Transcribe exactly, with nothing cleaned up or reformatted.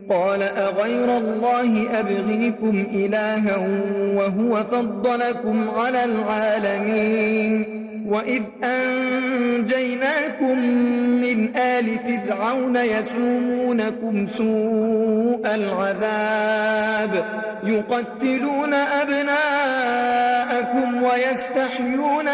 قال أغير الله أبغيكم إلها وهو فضلكم على العالمين وإذ أنجيناكم من آل فرعون يسومونكم سوء العذاب يقتلون أبناءكم ويستحيون